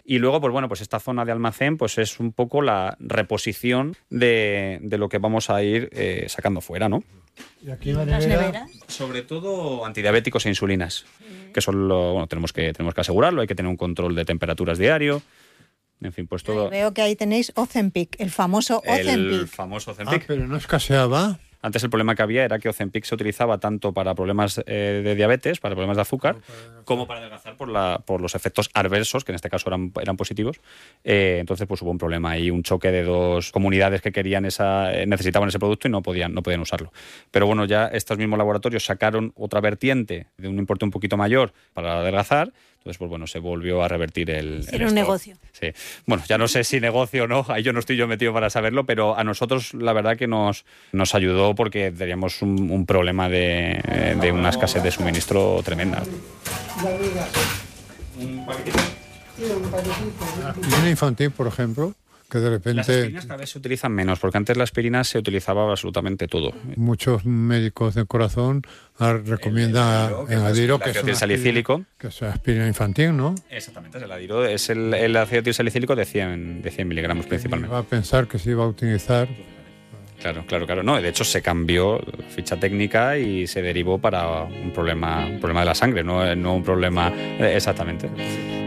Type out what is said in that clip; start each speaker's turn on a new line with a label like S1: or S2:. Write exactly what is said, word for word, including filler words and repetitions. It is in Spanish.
S1: Y luego, pues bueno, pues esta zona de almacén pues es un poco la reposición de, de lo que vamos a ir eh, sacando fuera, ¿no?
S2: ¿Y aquí en la
S3: ¿Las
S2: nevera?
S3: neveras?
S1: Sobre todo antidiabéticos e insulinas, que son lo, bueno, tenemos que, tenemos que asegurarlo, hay que tener un control de temperaturas diario, en fin, pues todo.
S3: Ahí veo que ahí tenéis Ozempic, el famoso
S1: El
S3: Ozempic.
S1: famoso
S2: Ah,
S1: Ozempic.
S2: pero no escaseaba.
S1: Antes el problema que había era que Ozempic se utilizaba tanto para problemas eh, de diabetes, para problemas de azúcar, como para adelgazar por, la, por los efectos adversos, que en este caso eran, eran positivos. Eh, entonces pues hubo un problema ahí, un choque de dos comunidades que querían esa, eh, necesitaban ese producto y no podían, no podían usarlo. Pero bueno, ya estos mismos laboratorios sacaron otra vertiente de un importe un poquito mayor para adelgazar. Entonces, pues bueno, se volvió a revertir el...
S3: Era
S1: el
S3: un
S1: stock.
S3: negocio.
S1: Sí. Bueno, ya no sé si negocio o no, ahí yo no estoy yo metido para saberlo, pero a nosotros la verdad que nos, nos ayudó porque teníamos un, un problema de, de una escasez de suministro tremenda. ¿Un paquetito?
S2: La aspirina infantil, por ejemplo, que de
S1: Las
S2: repente
S1: aspirinas cada vez se utilizan menos, porque antes la aspirina se utilizaba absolutamente todo.
S2: muchos médicos del corazón ah, recomiendan en Adiro que es
S1: el
S2: una
S1: ácido salicílico.
S2: aspirina- que es aspirina infantil, ¿no?
S1: Exactamente, es el Adiro, es el, el ácido salicílico de cien, de cien miligramos principalmente.
S2: Va a pensar que se iba a utilizar.
S1: Claro, claro, claro. No, de hecho se cambió la ficha técnica y se derivó para un problema, un problema de la sangre, no, no un problema... eh, Exactamente.